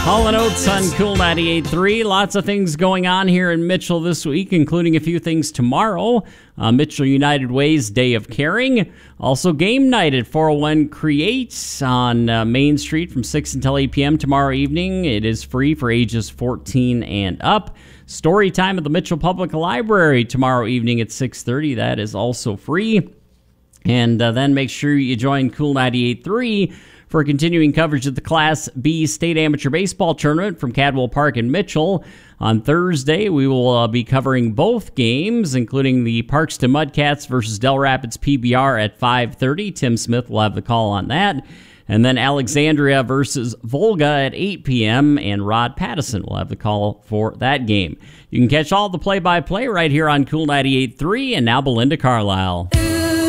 Hall & Oates on Cool 98.3. Lots of things going on here in Mitchell this week, including a few things tomorrow. Mitchell United Way's Day of Caring. Also game night at 401 Creates on Main Street from 6 until 8 p.m. tomorrow evening. It is free for ages 14 and up. Story time at the Mitchell Public Library tomorrow evening at 6:30. That is also free. And then make sure you join Cool 98.3 for continuing coverage of the Class B State Amateur Baseball Tournament from Cadwell Park in Mitchell. On Thursday, we will be covering both games, including the Parkston Mudcats versus Del Rapids PBR at 5:30. Tim Smith will have the call on that. And then Alexandria versus Volga at 8 p.m., and Rod Pattison will have the call for that game. You can catch all the play-by-play right here on Cool 98.3, and now Belinda Carlisle.